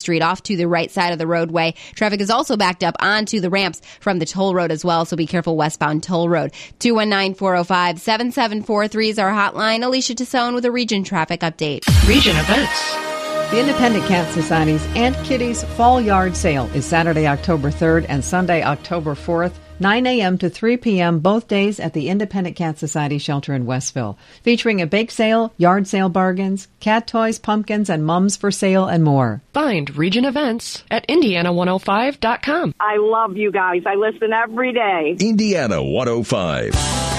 Street off to the right side of the roadway. Traffic is also backed up onto the ramps from the toll road as well, so be careful westbound toll road. 219-405-7743 is our hotline. Alicia Tassone with a Region traffic update. Region events. The Independent Cat Society's Aunt Kitty's Fall Yard Sale is Saturday, October 3rd and Sunday, October 4th, 9 a.m. to 3 p.m. both days at the Independent Cat Society shelter in Westville, featuring a bake sale, yard sale bargains, cat toys, pumpkins, and mums for sale and more. Find Region events at Indiana105.com. I love you guys. I listen every day. Indiana 105.